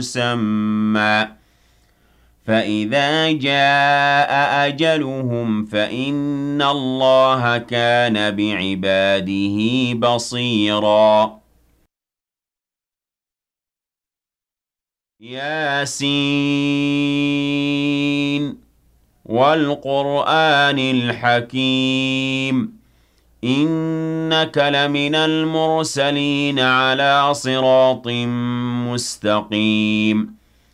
مسمى فإذا جاء أجلهم فإن الله كان بعباده بصيرا ياسين والقرآن الحكيم إنك لمن المرسلين على صراط مستقيم